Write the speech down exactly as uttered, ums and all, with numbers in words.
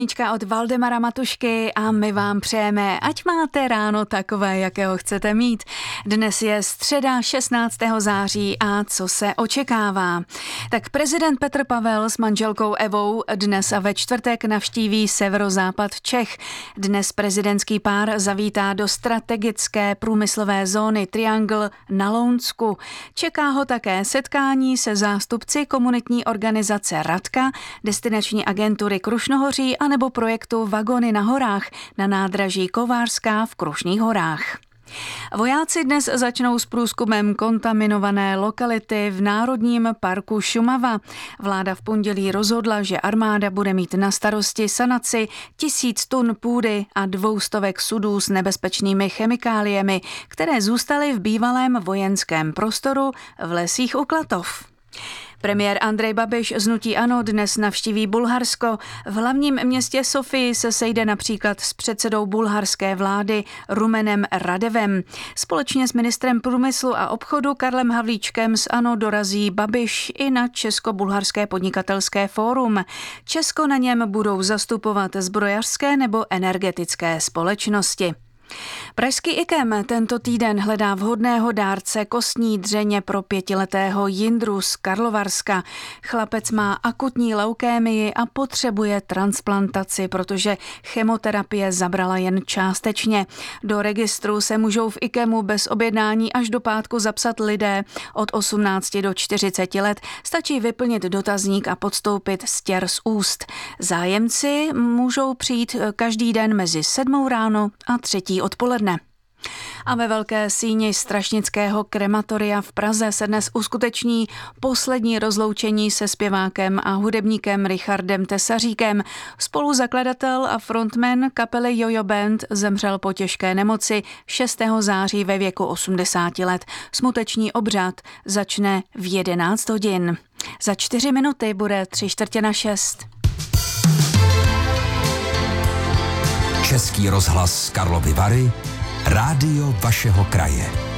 Od Valdemara Matušky a my vám přejeme, ať máte ráno takové, jakého chcete mít. Dnes je středa šestnáctého září a co se očekává? Tak prezident Petr Pavel s manželkou Evou dnes a ve čtvrtek navštíví severozápad Čech. Dnes prezidentský pár zavítá do strategické průmyslové zóny Triangle na Lounsku. Čeká ho také setkání se zástupci komunitní organizace Radka, destinační agentury Krušnohoří a nebo projektu Vagony na horách na nádraží Kovářská v Krušných horách. Vojáci dnes začnou s průzkumem kontaminované lokality v Národním parku Šumava. Vláda v pondělí rozhodla, že armáda bude mít na starosti sanaci tisíc tun půdy a dvoustovek sudů s nebezpečnými chemikáliemi, které zůstaly v bývalém vojenském prostoru v lesích u Klatov. Premiér Andrej Babiš z hnutí ANO dnes navštíví Bulharsko. V hlavním městě Sofii se sejde například s předsedou bulharské vlády Rumenem Radevem. Společně s ministrem průmyslu a obchodu Karlem Havlíčkem z ANO dorazí Babiš i na Česko-bulharské podnikatelské fórum. Česko na něm budou zastupovat zbrojařské nebo energetické společnosti. Pražský IKEM tento týden hledá vhodného dárce kostní dřeně pro pětiletého Jindru z Karlovarska. Chlapec má akutní leukémii a potřebuje transplantaci, protože chemoterapie zabrala jen částečně. Do registru se můžou v IKEMu bez objednání až do pátku zapsat lidé od osmnácti do čtyřiceti let. Stačí vyplnit dotazník a podstoupit stěr z úst. Zájemci můžou přijít každý den mezi sedmou ráno a třetí odpoledne. A ve Velké síni strašnického krematoria v Praze se dnes uskuteční poslední rozloučení se zpěvákem a hudebníkem Richardem Tesaříkem. Spoluzakladatel a frontman kapely Jojo Band zemřel po těžké nemoci šestého září ve věku osmdesáti let. Smuteční obřad začne v jedenáct hodin. Za čtyři minuty bude tři čtvrtě na šest. Český rozhlas Karlovy Vary, rádio vašeho kraje.